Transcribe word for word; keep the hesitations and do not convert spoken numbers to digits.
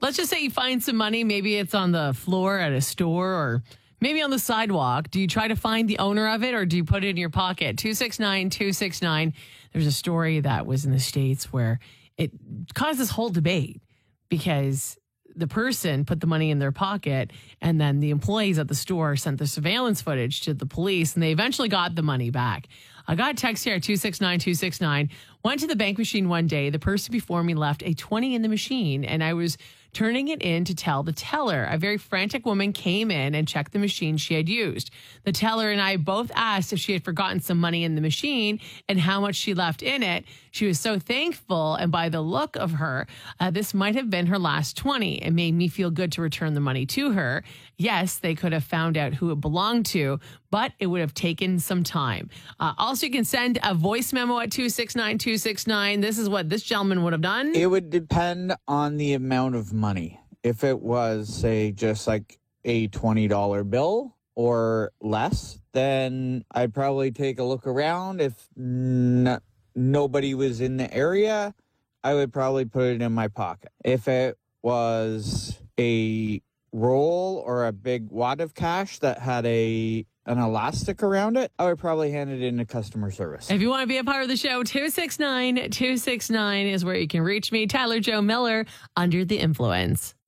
let's just say you find some money. Maybe it's on the floor at a store or maybe on the sidewalk. Do you try to find the owner of it or do you put it in your pocket? two six nine, two six nine. There's a story that was in the States where it caused this whole debate because the person put the money in their pocket and then the employees at the store sent the surveillance footage to the police and they eventually got the money back. I got a text here at two six nine, two six nine. Went to the bank machine one day. The person before me left a twenty in the machine and I was turning it in to tell the teller. A very frantic woman came in and checked the machine she had used. The teller and I both asked if she had forgotten some money in the machine and how much she left in it. She was so thankful, and by the look of her, uh, this might have been her last twenty. It made me feel good to return the money to her. Yes, they could have found out who it belonged to, but it would have taken some time. Uh, also, you can send a voice memo at two six nine, two six nine. This is what this gentleman would have done. It would depend on the amount of money. If it was, say, just like a twenty dollar bill or less, then I'd probably take a look around. If n- nobody was in the area, I would probably put it in my pocket. If it was a roll or a big wad of cash that had a an elastic around it, I would probably hand it in to customer service. If you want to be a part of the show, two six nine, two six nine is where you can reach me. Tyler Joe Miller, Under the Influence.